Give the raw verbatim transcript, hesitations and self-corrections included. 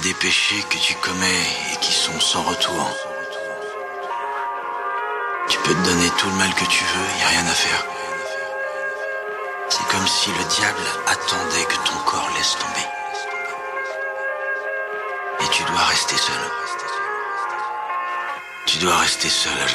des péchés que tu commets et qui sont sans retour. Tu peux te donner tout le mal que tu veux, y a rien à faire. C'est comme si le diable attendait que ton corps laisse tomber. Et tu dois rester seul. Tu dois rester seul à